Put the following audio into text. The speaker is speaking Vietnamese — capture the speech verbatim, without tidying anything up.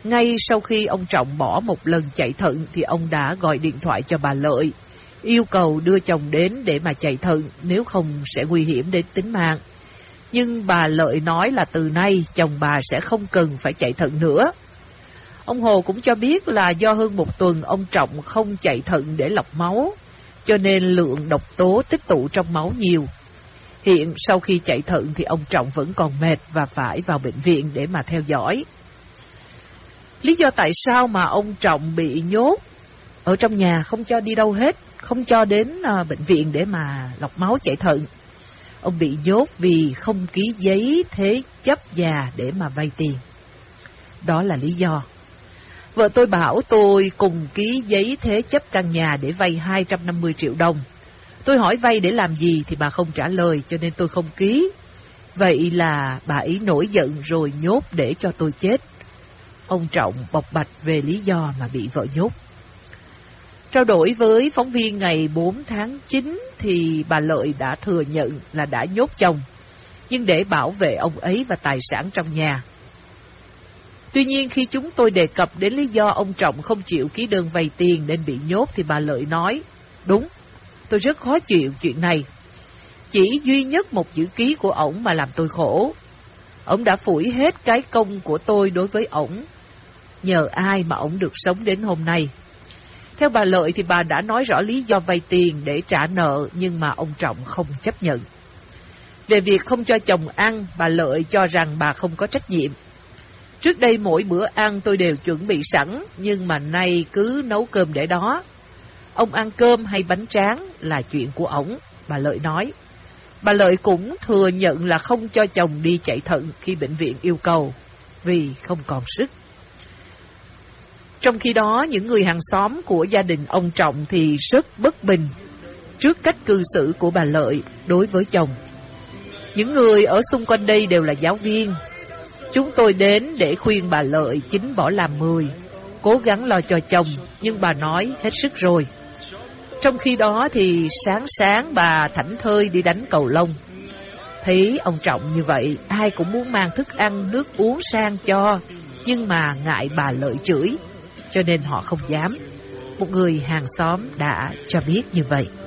Ngay sau khi ông Trọng bỏ một lần chạy thận thì ông đã gọi điện thoại cho bà Lợi, yêu cầu đưa chồng đến để mà chạy thận, nếu không sẽ nguy hiểm đến tính mạng. Nhưng bà Lợi nói là từ nay chồng bà sẽ không cần phải chạy thận nữa. Ông Hồ cũng cho biết là do hơn một tuần ông Trọng không chạy thận để lọc máu, cho nên lượng độc tố tích tụ trong máu nhiều. Hiện sau khi chạy thận thì ông Trọng vẫn còn mệt và phải vào bệnh viện để mà theo dõi. Lý do tại sao mà ông Trọng bị nhốt ở trong nhà, không cho đi đâu hết, không cho đến uh, bệnh viện để mà lọc máu chạy thận? Ông bị nhốt vì không ký giấy thế chấp nhà để mà vay tiền. Đó là lý do. Vợ tôi bảo tôi cùng ký giấy thế chấp căn nhà để vay hai trăm năm mươi triệu đồng. Tôi hỏi vay để làm gì thì bà không trả lời, cho nên tôi không ký. Vậy là bà ấy nổi giận rồi nhốt để cho tôi chết. Ông Trọng bộc bạch về lý do mà bị vợ nhốt. Trao đổi với phóng viên ngày bốn tháng chín thì bà Lợi đã thừa nhận là đã nhốt chồng, nhưng để bảo vệ ông ấy và tài sản trong nhà. Tuy nhiên khi chúng tôi đề cập đến lý do ông Trọng không chịu ký đơn vay tiền nên bị nhốt thì bà Lợi nói, đúng, tôi rất khó chịu chuyện này. Chỉ duy nhất một chữ ký của ổng mà làm tôi khổ. Ổng đã phủi hết cái công của tôi đối với ổng. Nhờ ai mà ổng được sống đến hôm nay. Theo bà Lợi thì bà đã nói rõ lý do vay tiền để trả nợ, nhưng mà ông Trọng không chấp nhận. Về việc không cho chồng ăn, bà Lợi cho rằng bà không có trách nhiệm. Trước đây mỗi bữa ăn tôi đều chuẩn bị sẵn, nhưng mà nay cứ nấu cơm để đó. Ông ăn cơm hay bánh tráng là chuyện của ổng, bà Lợi nói. Bà Lợi cũng thừa nhận là không cho chồng đi chạy thận khi bệnh viện yêu cầu, vì không còn sức. Trong khi đó, những người hàng xóm của gia đình ông Trọng thì rất bất bình trước cách cư xử của bà Lợi đối với chồng. Những người ở xung quanh đây đều là giáo viên. Chúng tôi đến để khuyên bà Lợi chín bỏ làm mười, cố gắng lo cho chồng, nhưng bà nói hết sức rồi. Trong khi đó thì sáng sáng bà thảnh thơi đi đánh cầu lông. Thấy ông Trọng như vậy, ai cũng muốn mang thức ăn, nước uống sang cho, nhưng mà ngại bà Lợi chửi, cho nên họ không dám. Một người hàng xóm đã cho biết như vậy.